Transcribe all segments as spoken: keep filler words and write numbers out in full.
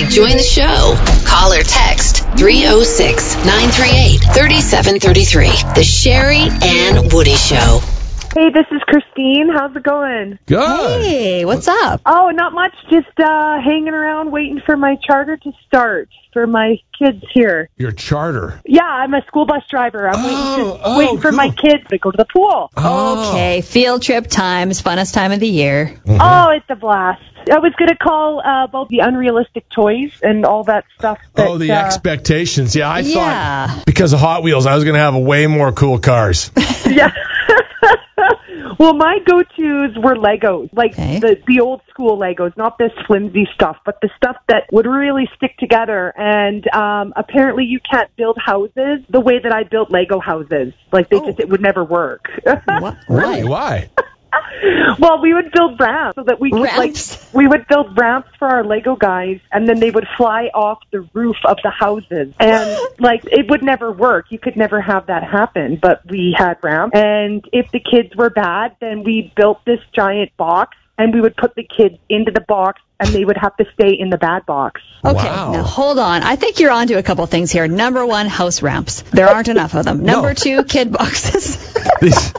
Join the show. Call or text three oh six, nine three eight, three seven three three. The Sherry Ann Woody Show. Hey, this is Christine. How's it going? Good. Hey, what's up? Oh, not much. Just uh, hanging around waiting for my charter to start for my kids here. Your charter. Yeah, I'm a school bus driver. I'm Oh, waiting, to, oh, waiting for cool. my kids to go to the pool. Oh. Okay, field trip times, funnest time of the year. Mhm. Oh, it's a blast. I was going to call uh, about the unrealistic toys and all that stuff. That, Oh, the uh, expectations. Yeah, I Yeah. thought because of Hot Wheels, I was going to have way more cool cars. Yeah. Well, my go-tos were Legos, like Okay. the, the old school Legos, not this flimsy stuff, but the stuff that would really stick together. And um, apparently you can't build houses the way that I built Lego houses. Like, they Oh. just, it would never work. What? Really? Why? Well, we would build ramps so that we could, Ramps? like, we would build ramps for our Lego guys, and then they would fly off the roof of the houses. And, like, it would never work. You could never have that happen, but we had ramps. And if the kids were bad, then we built this giant box, and we would put the kids into the box, and they would have to stay in the bad box. Okay, Wow. now hold on. I think you're onto a couple things here. Number one, house ramps. There aren't enough of them. Number No. two, kid boxes. These-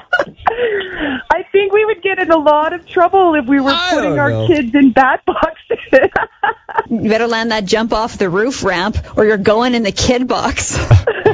I think we would get in a lot of trouble if we were I putting don't our know. kids in bad boxes. You better land that jump off the roof ramp or you're going in the kid box.